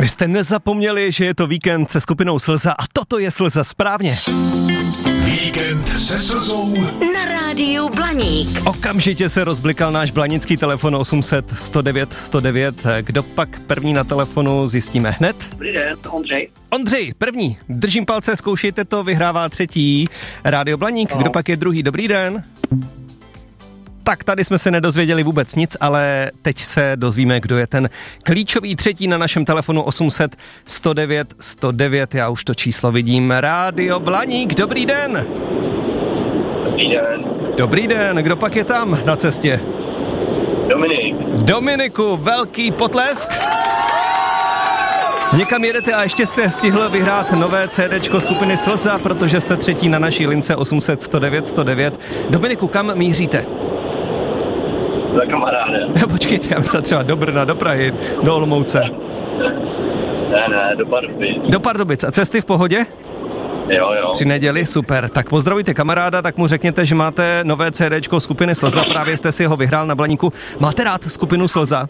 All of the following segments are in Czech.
Vy jste nezapomněli, že je to víkend se skupinou Slza a toto je Slza správně. Víkend se Slzou na rádiu Blaník. Okamžitě se rozblikal náš blanický telefon 800 109 109. Kdo pak první na telefonu, zjistíme hned. Dobrý den, Ondřej. Ondřej, první. Držím palce, zkoušejte to, vyhrává třetí. Rádio Blaník, Kdo pak je druhý? Dobrý den. Tak tady jsme se nedozvěděli vůbec nic, ale teď se dozvíme, kdo je ten klíčový třetí na našem telefonu 800 109 109. Já už to číslo vidím. Rádio Blaník, dobrý den. Dobrý den. Dobrý den, kdo pak je tam na cestě? Dominik. Dominiku, velký potlesk. Někam jedete a ještě jste stihl vyhrát nové CDčko skupiny Slza, protože jste třetí na naší lince 800 109 109. Dominiku, kam míříte? Za kamarádem. Počkejte, já myslím třeba do Brna, do Prahy, do Olomouce. Ne, do Pardubic. Do Pardubic. A cesty v pohodě? Jo. Při neděli, super. Tak pozdravujte kamaráda, tak mu řekněte, že máte nové CDčko skupiny Slza, právě jste si ho vyhrál na Blaníku. Máte rád skupinu Slza?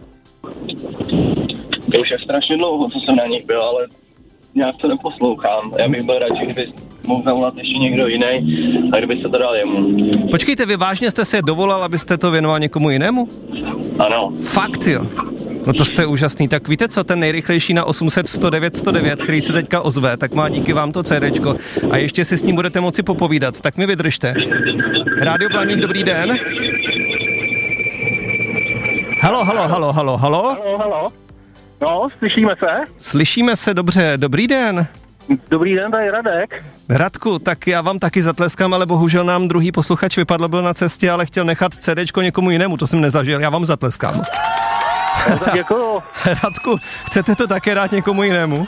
To už je strašně dlouho, co jsem na nich byl, ale nějak to neposlouchám. Já bych byl radši, kdyby mohl zavolat ještě někdo jiný a kdyby se to dal jemu. Počkejte, vy vážně jste se dovolal, abyste to věnoval někomu jinému? Ano. Fakt, jo. No to jste úžasný. Tak víte co, ten nejrychlejší na 800 109 109, který se teďka ozve, tak má díky vám to CDčko a ještě si s ním budete moci popovídat. Tak mi vydržte. Rádio Blaník, dobrý den. Halo. Halo. No, slyšíme se? Slyšíme se dobře, dobrý den. Dobrý den, tady Radek. Radku, tak já vám taky zatleskám, ale bohužel nám druhý posluchač vypadl, byl na cestě, ale chtěl nechat CDčko někomu jinému, to jsem nezažil, já vám zatleskám. No, tak děkuju. Radku, chcete to také dát někomu jinému?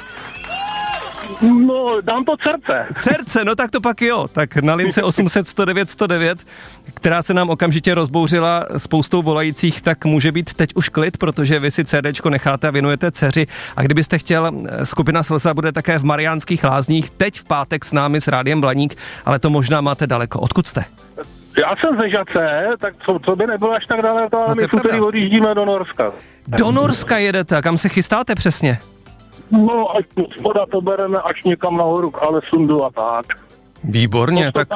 No, dám to Srdce, no tak to pak jo. Tak na lince 800 109 109, která se nám okamžitě rozbouřila spoustou volajících, tak může být teď už klid, protože vy si CDčko necháte a věnujete dceři. A kdybyste chtěl, skupina Slza bude také v Mariánských Lázních, teď v pátek s námi s Rádiem Blaník, ale to možná máte daleko. Odkud jste? Já jsem ze Žatce, tak co by nebylo až tak daleko, ale no, my v odjíždíme do Norska. Do Norska jedete, a kam se chystáte přesně? No, ať voda to bereme až někam nahoru k Alesundu a tak. Výborně, tak...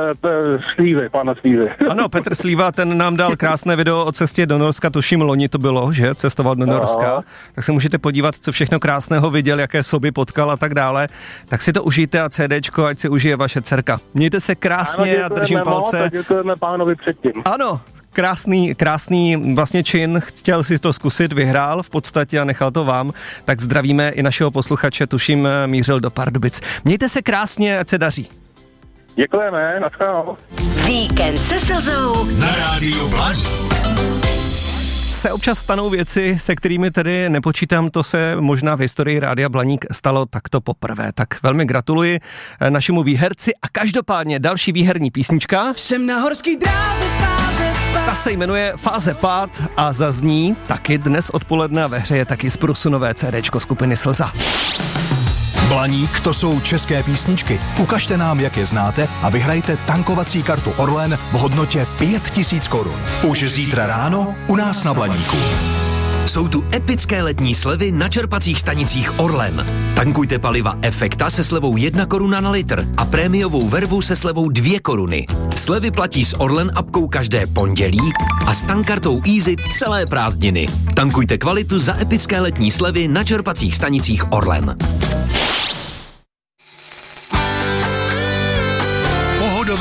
Pana Slívy. Ano, Petr Slíva, ten nám dal krásné video o cestě do Norska, tuším loni to bylo, že? Cestoval do Norska. Tak se můžete podívat, co všechno krásného viděl, jaké soby potkal a tak dále. Tak si to užijte a CDčko, ať si užije vaše dcerka. Mějte se krásně, ano, a držím palce. Děkujeme pánovi předtím. Ano. Krásný vlastně čin, chtěl si to zkusit, vyhrál v podstatě a nechal to vám, tak zdravíme i našeho posluchače, tuším mířil do Pardubic. Mějte se krásně, ať se daří. Děkujeme, nashledanou. Víkend se Slzou na rádiu Blaník. Se občas stanou věci, se kterými tedy nepočítám, to se možná v historii Rádia Blaník stalo takto poprvé. Tak velmi gratuluji našemu výherci a každopádně další výherní písnička. Jsem na horský dráze, ta se jmenuje Fáze pád a zazní taky dnes odpoledne a ve hře je taky zprusunové CDčko skupiny Slza. Blaník, to jsou české písničky. Ukažte nám, jak je znáte a vyhrajte tankovací kartu Orlen v hodnotě 5000 korun. Už zítra ráno u nás na Blaníku. Jsou tu epické letní slevy na čerpacích stanicích Orlen. Tankujte paliva Efekta se slevou 1 koruna na litr a prémiovou vervu se slevou 2 koruny. Slevy platí s Orlen apkou každé pondělí a s tankkartou Easy celé prázdniny. Tankujte kvalitu za epické letní slevy na čerpacích stanicích Orlen.